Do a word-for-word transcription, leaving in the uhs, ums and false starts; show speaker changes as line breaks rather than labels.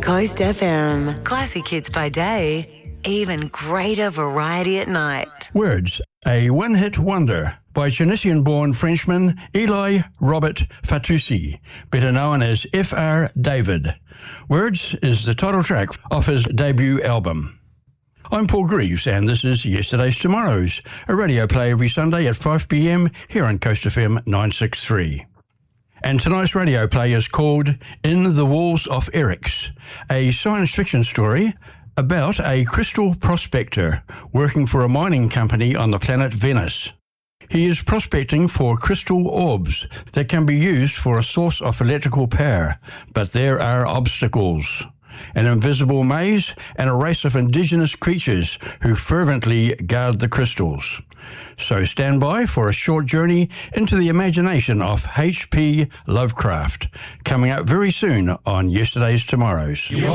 Coast F M. Classic hits by day, even greater variety at night.
Words, a one-hit wonder by Tunisian-born Frenchman Eli Robert Fatoussi, better known as F R David. Words is the title track of his debut album. I'm Paul Greaves, and this is Yesterday's Tomorrow's, a radio play every Sunday at five p.m. here on Coast F M nine sixty-three. And tonight's radio play is called In the Walls of Eryx, a science fiction story about a crystal prospector working for a mining company on the planet Venus. He is prospecting for crystal orbs that can be used for a source of electrical power, but there are obstacles. An invisible maze, and a race of indigenous creatures who fervently guard the crystals. So stand by for a short journey into the imagination of H P Lovecraft, coming up very soon on Yesterday's Tomorrow's.